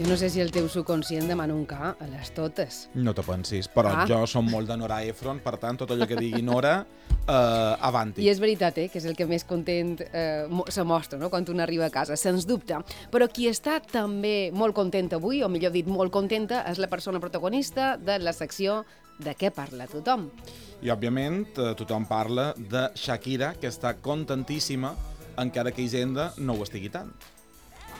Jo no sé si el teu subconscient demana un K a les totes. No te pensis, però jo som molt de Nora Ephron, per tant, tot allò que digui Nora, avanti. I és veritat, que és el que més content se mostra, no?, quan un arriba a casa, sens dubte. Però qui està també molt content avui, o millor dit, molt contenta, és la persona protagonista de la secció De què parla tothom. I, òbviament, tothom parla de Shakira, que està contentíssima, encara que Hisenda no ho estigui tant.